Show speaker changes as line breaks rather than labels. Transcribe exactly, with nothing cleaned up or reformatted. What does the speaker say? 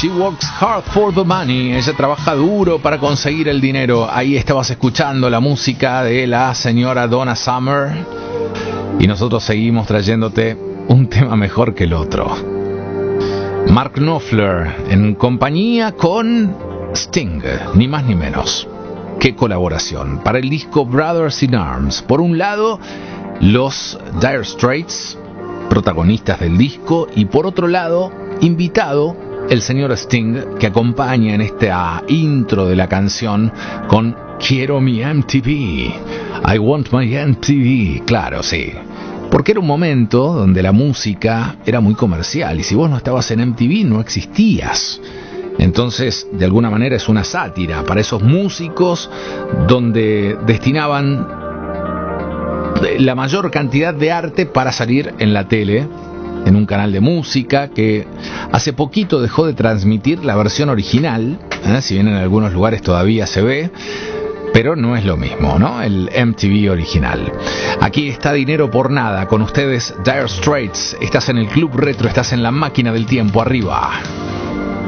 She works hard for the money. Ella trabaja duro para conseguir el dinero. Ahí estabas escuchando la música de la señora Donna Summer. Y nosotros seguimos trayéndote un tema mejor que el otro. Mark Knopfler en compañía con Sting, ni más ni menos. Qué colaboración para el disco Brothers in Arms. Por un lado, los Dire Straits, protagonistas del disco, y por otro lado, invitado el señor Sting, que acompaña en esta intro de la canción con Quiero mi M T V. I want my M T V. Claro, sí. Porque era un momento donde la música era muy comercial y si vos no estabas en M T V no existías. Entonces, de alguna manera es una sátira para esos músicos donde destinaban la mayor cantidad de arte para salir en la tele, en un canal de música que hace poquito dejó de transmitir la versión original, ¿eh? Si bien en algunos lugares todavía se ve, pero no es lo mismo, ¿no? El M T V original. Aquí está Dinero por Nada, con ustedes Dire Straits. Estás en el Club Retro, estás en la máquina del tiempo, arriba.